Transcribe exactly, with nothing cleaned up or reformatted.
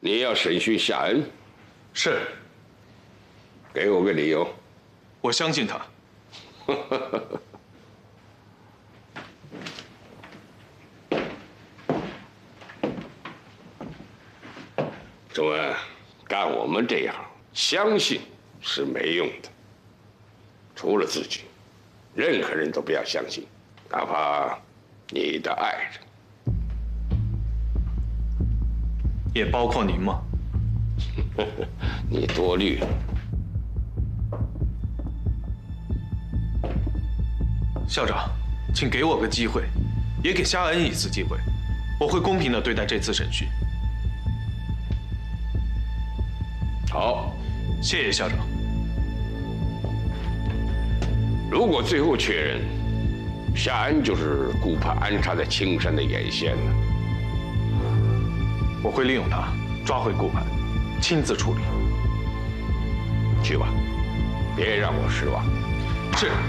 你要审讯夏恩， 是。 给我个理由。 我相信他。 仲文，干我们这行，相信是没用的。除了自己，任何人都不要相信，哪怕你的爱人。 也包括您吗？ 你多虑了。 校长，请给我个机会，也给夏恩一次机会，我会公平地对待这次审讯。 好， 谢谢校长。 如果最后确认夏恩就是顾盼安插在青山的眼线呢？ 我会利用他抓回顾盼，亲自处理。 去吧，别让我失望。 是。